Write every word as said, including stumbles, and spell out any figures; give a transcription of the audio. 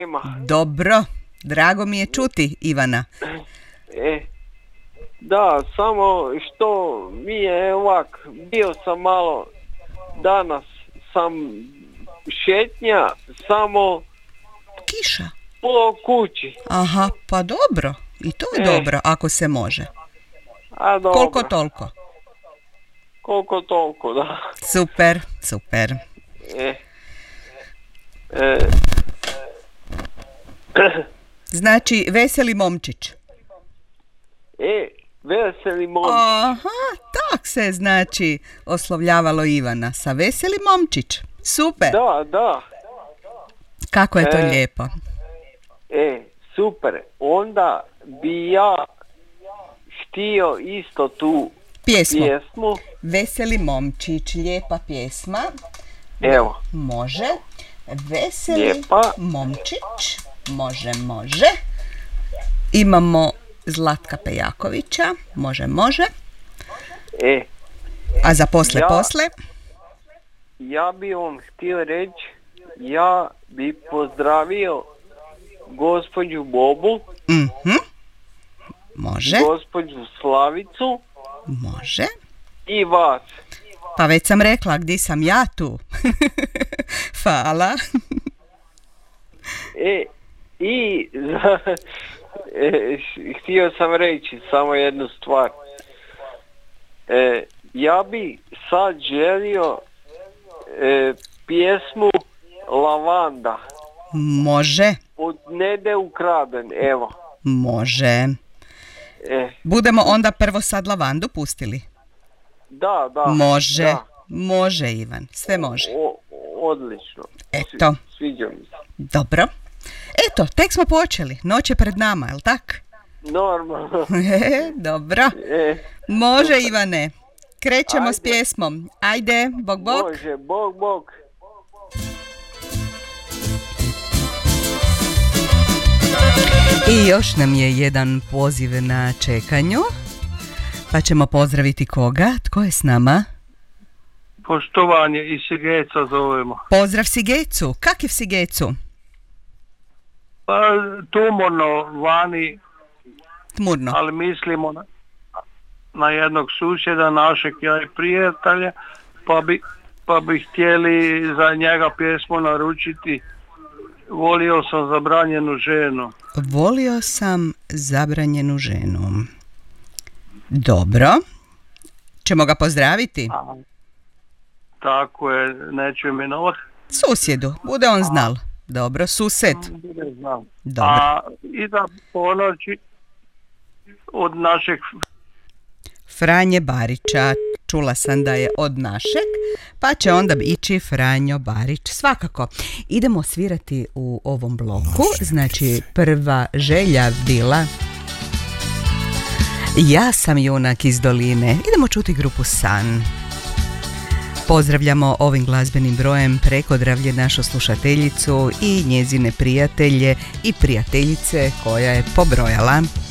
Dobro, drago mi je čuti, Ivana. E, da, samo što mi je ovak, bio sam malo, danas sam šetnja, samo Kiša. po kući. Aha, pa dobro, i to je E. dobro, ako se može. A dobro. Koliko toliko. Koliko toliko, da. Super, super. E, e, Znači, veseli momčić. e veseli momčić. Aha, tak se znači oslovljavalo Ivana, sa veseli momčić. Super. Da, da. Kako je to E. lijepo. E, super. Onda bi ja htio isto tu Pjesmu. pjesmu. Veseli momčić, lijepa pjesma. Evo. Može. Veseli Lijepa. momčić. Može, može. Imamo Zlatka Pejakovića. Može, može. E, A za posle, Ja- posle? ja bi vam htio reći, ja bi pozdravio gospođu Bobu, Mhm. Može, gospođu Slavicu može. i vas. Pa već sam rekla gdje sam ja tu. Hvala. E, i e, š- htio sam reći samo jednu stvar. E, ja bi sad želio e, pjesmu Lavanda Može, od Nede Ukraden, evo. može. E, Budemo onda prvo sad Lavandu pustili. da, da. Može, Da. može Ivan, sve može. O, odlično. Eto. Svi- Sviđa mi se. Dobro. Eto, tek smo počeli, noć je pred nama, jel tak? Normalno. E, dobro. E, Može Ivane, krećemo s Ajde. pjesmom. Ajde, bok bok. može, bog, bog. I još nam je jedan poziv na čekanju. Pa ćemo pozdraviti koga? Tko je s nama? Poštovanje iz Sigeca zovemo. Pozdrav Sigecu. Kak je v Sigecu? Pa tumorno vani, Tmurno. ali mislimo na, na jednog susjeda našeg, ja i prijatelja, pa bi, pa bi htjeli za njega pjesmu naručiti. Volio sam zabranjenu ženu. Volio sam zabranjenu ženu. Dobro. Ćemo ga pozdraviti? A, tako je, neću imenovati. Susjedu, bude on znal. Dobro, sused. Ne znam. Dobro. A i da ponoći od našeg Franje Barića. Čula sam da je od našeg, pa će onda ići Franjo Barić. Svakako. Idemo svirati u ovom bloku. Znači, prva želja bila Ja sam junak iz doline. Idemo čuti grupu San. Pozdravljamo ovim glazbenim brojem Prekodravlje našu slušateljicu i njezine prijatelje i prijateljice koja je pobrojala.